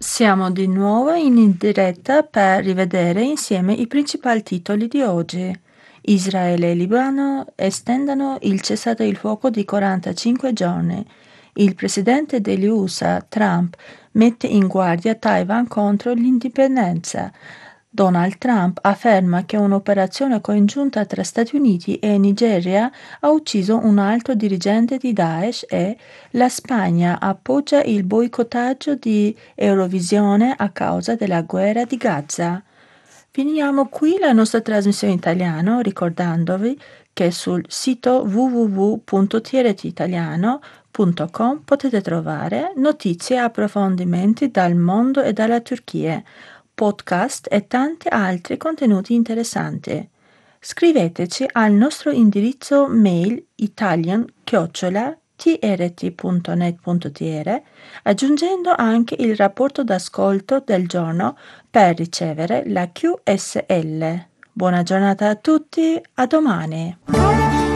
Siamo di nuovo in diretta per rivedere insieme i principali titoli di oggi. Israele e Libano estendono il cessate il fuoco di 45 giorni. Il presidente degli USA, Trump, mette in guardia Taiwan contro l'indipendenza. Donald Trump afferma che un'operazione congiunta tra Stati Uniti e Nigeria ha ucciso un altro dirigente di Daesh e la Spagna appoggia il boicottaggio di Eurovisione a causa della guerra di Gaza. Finiamo qui la nostra trasmissione in italiano ricordandovi che sul sito www.trtitaliano.com potete trovare notizie e approfondimenti dal mondo e dalla Turchia, podcast e tanti altri contenuti interessanti. Scriveteci al nostro indirizzo mail italian@trt.net.tr aggiungendo anche il rapporto d'ascolto del giorno per ricevere la QSL. Buona giornata a tutti, a domani!